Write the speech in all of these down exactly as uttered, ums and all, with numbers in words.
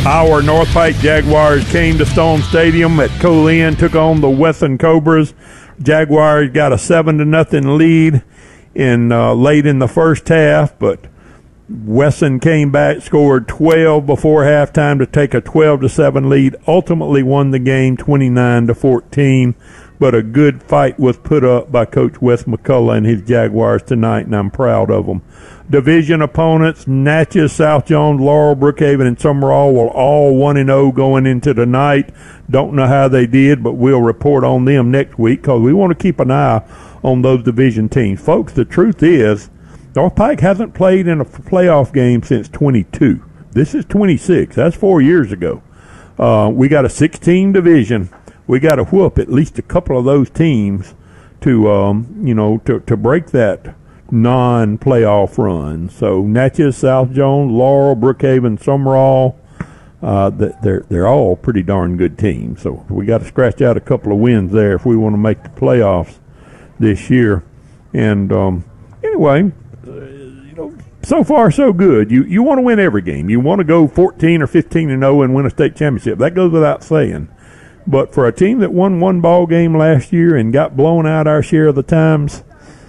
Our North Pike Jaguars came to Stone Stadium at Colin, took on the Wesson Cobras. Jaguars got a seven to nothing lead in uh, late in the first half, but Wesson came back, scored twelve before halftime to take a twelve to seven lead. Ultimately won the game twenty-nine to fourteen, but a good fight was put up by Coach Wes McCullough and his Jaguars tonight, and I'm proud of them. Division opponents, Natchez, South Jones, Laurel, Brookhaven, and Summerall were all one and oh going into the night. Don't know how they did, but we'll report on them next week because we want to keep an eye on those division teams. Folks, the truth is, North Pike hasn't played in a playoff game since twenty-two. This is twenty-six. That's four years ago. Uh, we got a six-team division. We got to whoop at least a couple of those teams to, um, you know, to, to break that non-playoff run. So Natchez, South Jones, Laurel, Brookhaven, Summerall, uh, they're they're all pretty darn good teams. So we got to scratch out a couple of wins there if we want to make the playoffs this year. And um, anyway, uh, you know, so far so good. You you want to win every game. You want to go fourteen or fifteen and oh and win a state championship. That goes without saying. But for a team that won one ball game last year and got blown out our share of the times,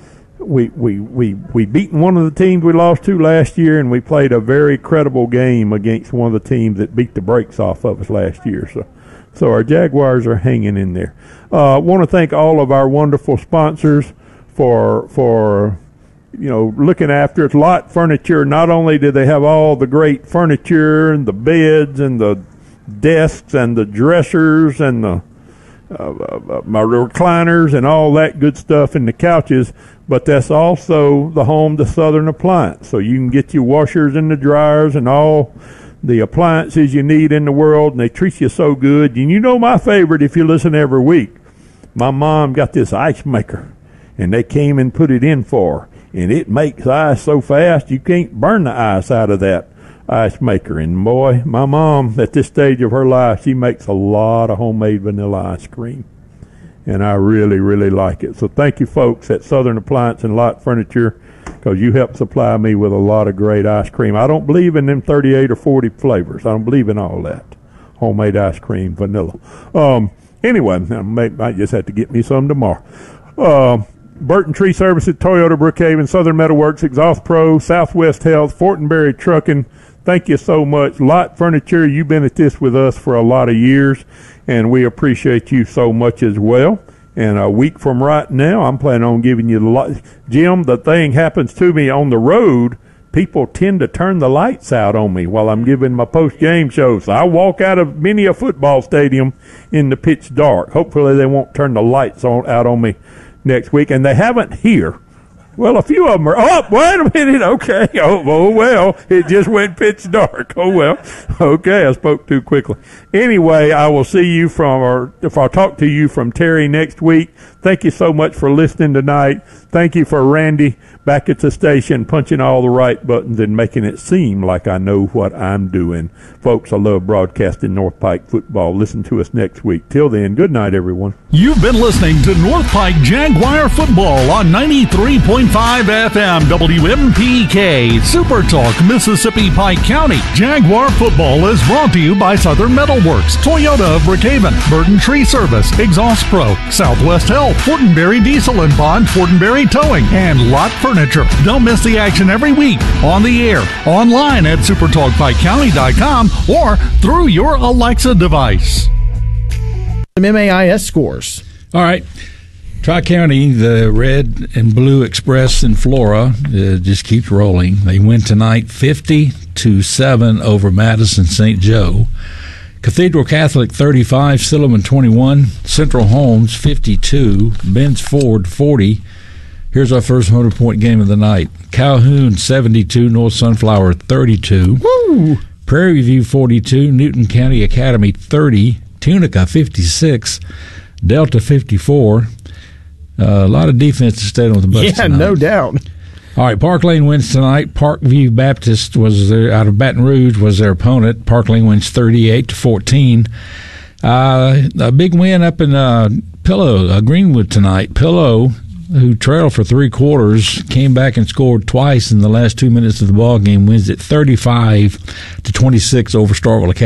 We we we we beaten one of the teams we lost to last year, and we played a very credible game against one of the teams that beat the brakes off of us last year. So, so our Jaguars are hanging in there. I uh, want to thank all of our wonderful sponsors for for you know looking after us. Lot Furniture. Not only did they have all the great furniture and the beds and the desks and the dressers and the uh, uh, my recliners and all that good stuff and the couches, but that's also the home to Southern Appliance. So you can get your washers and the dryers and all the appliances you need in the world, and they treat you so good. And you know my favorite, if you listen every week, my mom got this ice maker, and they came and put it in for her, and it makes ice so fast you can't burn the ice out of that ice maker. And boy, my mom, at this stage of her life, she makes a lot of homemade vanilla ice cream. And I really, really like it. So thank you, folks, at Southern Appliance and Lot Furniture, because you help supply me with a lot of great ice cream. I don't believe in them thirty-eight or forty flavors. I don't believe in all that. Homemade ice cream, vanilla. Um, anyway, I might, might just have to get me some tomorrow. Uh, Burton Tree Services, Toyota Brookhaven, Southern Metalworks, Exhaust Pro, Southwest Health, Fortenberry Trucking. Thank you so much. Lot Furniture, you've been at this with us for a lot of years, and we appreciate you so much as well. And a week from right now, I'm planning on giving you the light. Jim, the thing happens to me on the road, people tend to turn the lights out on me while I'm giving my post-game show. So I walk out of many a football stadium in the pitch dark. Hopefully they won't turn the lights on out on me next week, and they haven't here. Well, a few of them are, oh, wait a minute, okay, oh, oh, well, it just went pitch dark, oh, well, okay, I spoke too quickly. Anyway, I will see you from, or if I'll talk to you from Terry next week. Thank you so much for listening tonight. Thank you for Randy back at the station punching all the right buttons and making it seem like I know what I'm doing. Folks, I love broadcasting North Pike football. Listen to us next week. Till then, good night, everyone. You've been listening to North Pike Jaguar football on ninety-three point five F M W M P K, Super Talk, Mississippi Pike County. Jaguar football is brought to you by Southern Metalworks, Toyota of Brookhaven, Burton Tree Service, Exhaust Pro, Southwest Health, Fortenberry Diesel and Bond, Fortenberry Towing, and Lot Furniture. Don't miss the action every week on the air, online at super talk pike county dot com, or through your Alexa device. Some M A I S scores. All right. Tri-County, the Red and Blue Express in Flora uh, just keeps rolling. They win tonight fifty to seven over Madison Saint Joe. Cathedral Catholic thirty-five, Silliman twenty-one, Central Holmes fifty-two, Benz Ford forty. Here's our first one hundred point game of the night. Calhoun seventy-two, North Sunflower thirty-two. Woo! Prairie View forty-two, Newton County Academy thirty, Tunica fifty-six, Delta fifty-four. Uh, a lot of defense stayed on the bus Yeah, tonight. no doubt. All right, Park Lane wins tonight. Parkview Baptist was their, out of Baton Rouge was their opponent. Park Lane wins thirty-eight to fourteen. Uh, a big win up in uh, Pillow, uh, Greenwood tonight. Pillow, who trailed for three quarters, came back and scored twice in the last two minutes of the ball game, wins it thirty-five to twenty-six over Starkville Academy.